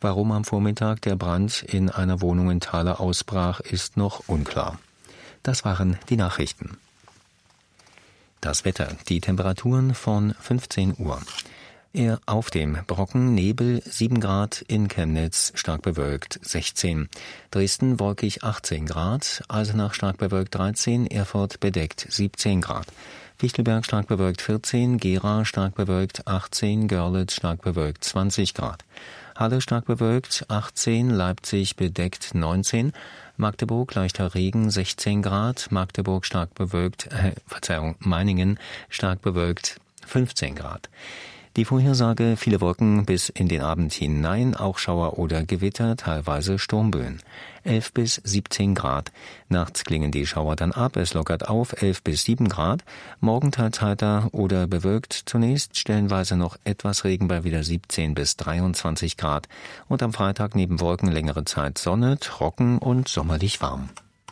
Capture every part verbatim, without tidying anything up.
Warum am Vormittag der Brand in einer Wohnung in Thaler ausbrach, ist noch unklar. Das waren die Nachrichten. Das Wetter, die Temperaturen von fünfzehn Uhr. Er auf dem Brocken Nebel sieben Grad, in Chemnitz stark bewölkt sechzehn. Dresden wolkig achtzehn Grad, Eisenach stark bewölkt dreizehn, Erfurt bedeckt siebzehn Grad. Fichtelberg stark bewölkt vierzehn, Gera stark bewölkt achtzehn, Görlitz stark bewölkt zwanzig Grad. Halle stark bewölkt achtzehn, Leipzig bedeckt neunzehn, Magdeburg leichter Regen sechzehn Grad, Magdeburg stark bewölkt, äh, Verzeihung, Meiningen stark bewölkt fünfzehn Grad. Die Vorhersage: viele Wolken bis in den Abend hinein, auch Schauer oder Gewitter, teilweise Sturmböen. elf bis siebzehn Grad. Nachts klingen die Schauer dann ab, es lockert auf, elf bis sieben Grad. Morgen teils heiter oder bewölkt zunächst, stellenweise noch etwas Regen bei wieder siebzehn bis dreiundzwanzig Grad. Und am Freitag neben Wolken längere Zeit Sonne, trocken und sommerlich warm.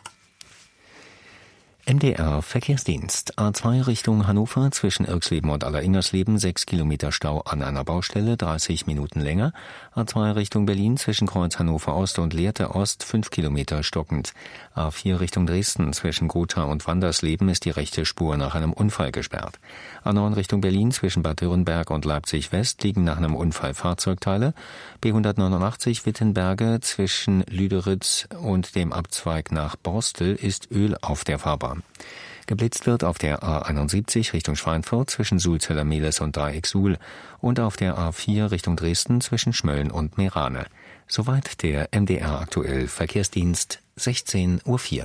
M D R Verkehrsdienst. A zwei Richtung Hannover zwischen Irxleben und Alleringmersleben sechs Kilometer Stau an einer Baustelle, dreißig Minuten länger. A zwei Richtung Berlin zwischen Kreuz Hannover Ost und Lehrte Ost fünf Kilometer stockend. A vier Richtung Dresden zwischen Gotha und Wandersleben ist die rechte Spur nach einem Unfall gesperrt. A neun Richtung Berlin zwischen Bad Dürrenberg und Leipzig West liegen nach einem Unfall Fahrzeugteile. B hundertneunundachtzig Wittenberge zwischen Lüderitz und dem Abzweig nach Borstel ist Öl auf der Fahrbahn. Geblitzt wird auf der A einundsiebzig Richtung Schweinfurt zwischen Sulzeller-Mehles und Dreieck Suhl und auf der A vier Richtung Dresden zwischen Schmölln und Meerane. Soweit der M D R aktuell Verkehrsdienst, sechzehn Uhr vier.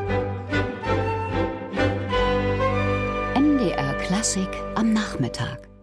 M D R Klassik am Nachmittag.